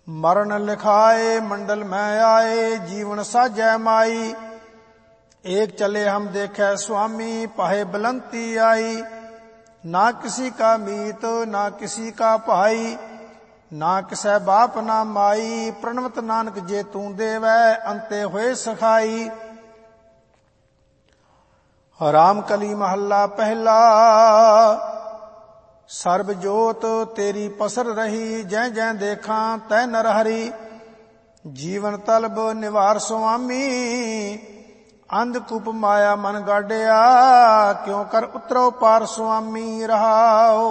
मरण लिखाए मंडल में आए, जीवन साजै माई। एक चले हम देखे स्वामी, पाहे बुलंती आई। ना किसी का मीत ना किसी का भाई, ना किसै बाप ना माई। प्रणवत नानक जे तू देवै, अंते होए सखाई। राम कली महला पहला, सर्ब जोत तेरी पसर रही। जै जै देखा तै नर हरि, जीवन तलब निवार स्वामी। अंधकूप माया मन गाड़िया, क्यों कर उतरो पार स्वामी रहाओ।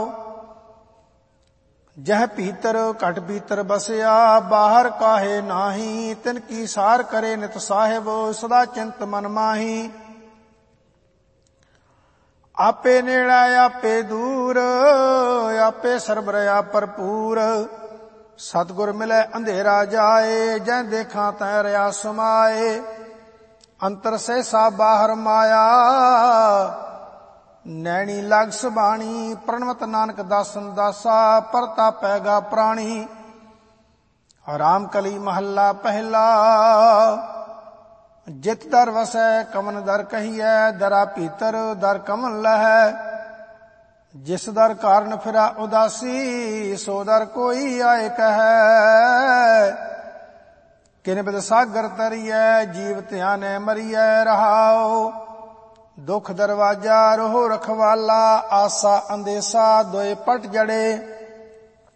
जह भीतर घट भीतर बसया, बाहर काहे नाही। तिनकी सार करे नित साहिब, सदा चिंत मन माही। आपे नेड़ा आपे दूर, आपे सरबर आप भरपूर। सतगुर मिले अंधेरा जाए, जै देखा तै रया समाए। अंतर सहसा बाहर माया, नैनी लाग सुबाणी। प्रणवत नानक दासन दासा, परता पैगा प्राणी। राम कली महला पहला, जित दर वसै कमन दर कहिए। दरा भीतर दर कमन लहै, जिस दर कारण फिरा उदासी। सो दर कोई आए कहे, किन बिद सागर तरिए। जीव ध्याने मरिए रहाओ, दुख दरवाजा रोह रखवाला। आसा अंदेसा दोए पट जड़े,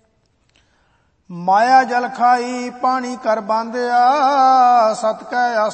माया जल खाई पानी कर बांधिया। सत कै